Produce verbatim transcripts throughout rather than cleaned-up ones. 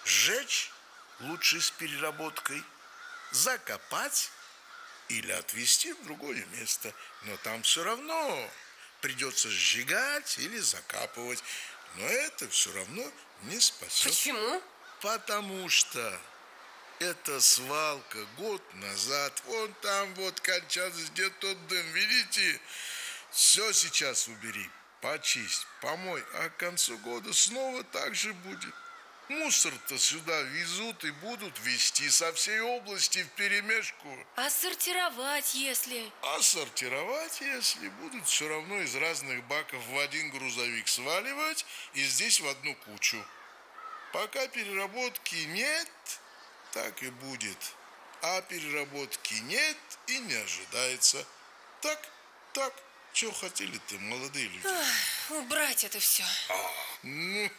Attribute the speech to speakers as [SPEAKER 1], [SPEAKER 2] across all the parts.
[SPEAKER 1] Сжечь лучше с переработкой, закопать или отвезти в другое место. Но там все равно придется сжигать или закапывать. Но это все равно не спасет.
[SPEAKER 2] Почему?
[SPEAKER 1] Потому что эта свалка год назад, вон там вот кончался, где тот дым, видите? Все сейчас убери, почисть, помой, а к концу года снова так же будет. Мусор-то сюда везут и будут везти со всей области вперемешку.
[SPEAKER 2] А сортировать, если?
[SPEAKER 1] А сортировать, если будут все равно из разных баков в один грузовик сваливать и здесь в одну кучу. Пока переработки нет, так и будет. А переработки нет и не ожидается. Так, так, что хотели-то, молодые люди?
[SPEAKER 2] Ах, убрать это все.
[SPEAKER 1] А, ну,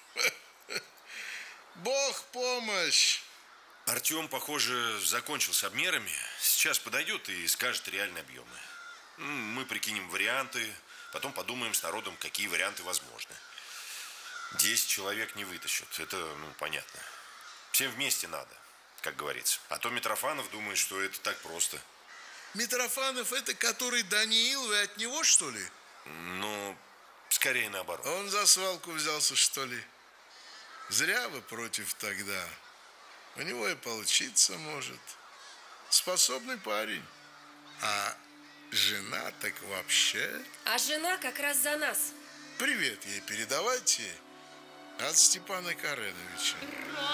[SPEAKER 1] Бог помощь!
[SPEAKER 3] Артем, похоже, закончил с обмерами. Сейчас подойдет и скажет реальные объемы. Мы прикинем варианты, потом подумаем с народом, какие варианты возможны. Десять человек не вытащат, это, ну, понятно. Всем вместе надо, как говорится. А то Митрофанов думает, что это так просто.
[SPEAKER 1] Митрофанов это который Даниил, вы от него, что ли?
[SPEAKER 3] Ну, скорее наоборот.
[SPEAKER 1] Он за свалку взялся, что ли? Зря вы против тогда. У него и получиться может. Способный парень. А жена так вообще...
[SPEAKER 2] А жена как раз за нас.
[SPEAKER 1] Привет ей передавайте от Степана Кареновича.